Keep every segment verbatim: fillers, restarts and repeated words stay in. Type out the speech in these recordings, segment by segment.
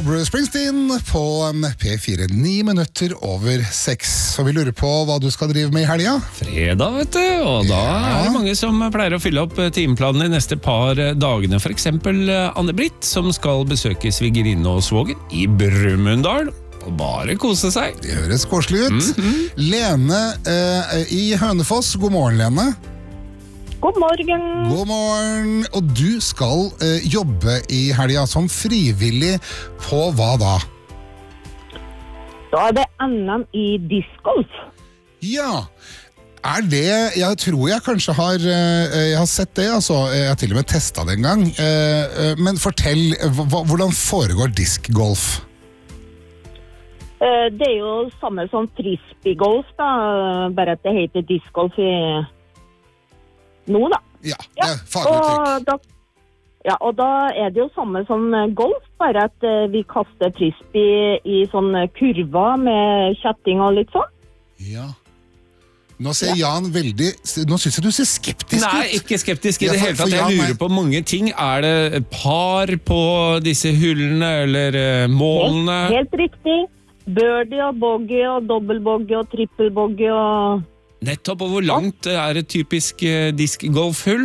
og Bruce Springsteen på P fire, ni minutter over seks. Så vi lurer på hva du skal drive med i helga. Fredag, vet du, og da Ja. er det mange som pleier å fylle opp timeplanen i neste par dagene. For eksempel Anne-Britt, som skal besøke svigerinne og svoger i Brumunddal. Og bare kose seg. Det høres koselig ut. Mm-hmm. Lene eh, i Hønefoss, god morgen, Lene. God morgen. God morgen. Og du skal eh, jobbe i helga som frivillig på hva da? Da er det N M i discgolf. Ja, er det, jeg tror jeg kanskje har, eh, jeg har sett det, altså, jeg har til og med testet det en gang. Eh, eh, men fortell, hva, hvordan foregår diskgolf? Eh, Det er jo samme som frisbeegolf, da, bare at det heter discgolf i nå, da. Ja, Ja, det er faglig og trykk. da, ja, og da er det jo samme som golf, bare at eh, vi kaster frisbee i sånne kurver med kjetting og litt sånn. Ja. Nå ser Jan veldig, nå synes jeg du ser skeptisk ut. Nei, ikke skeptisk i Ja, det for- hele for tatt. Jeg Jan er- lurer på mange ting. Er det par på disse hullene, eller eh, målene? Helt, helt riktig. Birdie og bogey og dobbeltbogey og trippelbogey og... Nettopp, og hvor langt er et typisk eh, diskgolfhull?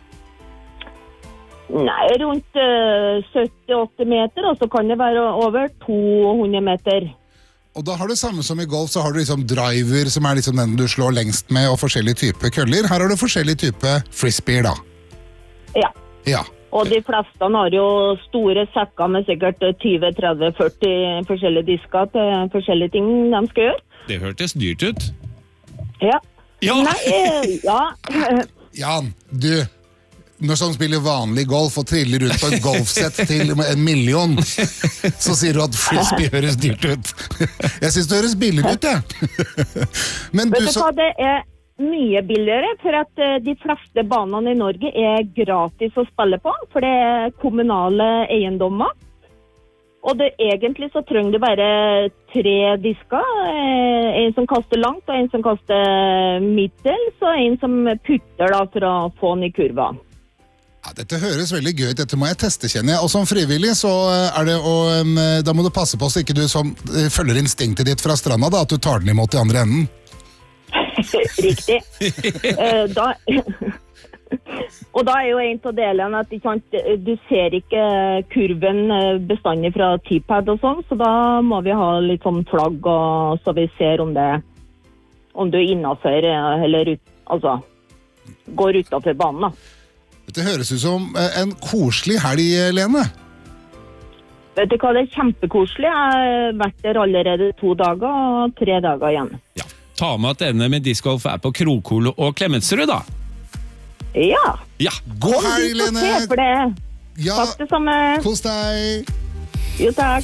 Nei, rundt eh, sytti til åtti meter, og så kan det være over to hundre meter. Og da har du samme som i golf, så har du liksom driver, som er liksom den du slår lengst med, og forskjellige typer køller. Her har du forskjellige typer frisbeer da. Ja. Ja. Og de fleste har jo store sekker med sikkert tjue, tretti, førti forskjellige disker til forskjellige ting de skal gjøre. Det hørtes dyrt ut. Ja. Ja! Nei, eh, ja. Jan, du, når sånn spiller vanlig golf og triller rundt på et golfsett til en million, så sier du at frisbee høres dyrt ut. Jeg synes det høres billig ut, ja. Men du Vet du så... hva, det er mye billigere, for at eh, de fleste banene i Norge er gratis å spille på, for det er kommunale eiendommer. Og det, egentlig så trenger du bare tre disker, eh, en som kaster langt, og en som kaster middels, og en som putter da for å få den i kurva. Ja, dette høres veldig gøy ut, dette må jeg teste, kjenner jeg. Og som frivillig så er det, og um, da må du passe på så ikke du som, uh, følger instinktet ditt fra stranda, da, at du tar den imot i andre enden. Riktig. Eh, da... Og da er jo en av delene at ikke sant, du ser ikke kurven bestandig fra T-pad og sånn, så da må vi ha litt sånn flagg, og, så vi ser om, det, om du er innenfor, eller ut, altså, går utenfor banen. Da. Dette høres ut som en koselig helg, Lene. Vet du hva, det er kjempekoselig. Jeg har vært der allerede to dager, og tre dager igjen. Ja. Ta med at denne med diskgolf er på Krokhol og Klemetsrud, da. Ja. Ja. God helg, Kom dit og Lene! se for det. Ja, Takk det samme. kos deg! Jo, takk.